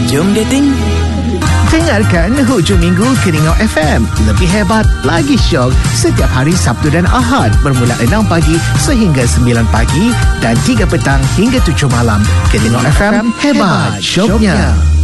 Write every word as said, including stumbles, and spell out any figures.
Jom dating. Dengarkan hujung minggu Keningau F M. Lebih hebat, lagi syok setiap hari Sabtu dan Ahad bermula enam pagi sehingga sembilan pagi dan tiga petang hingga tujuh malam. Keningau F M, hebat syoknya.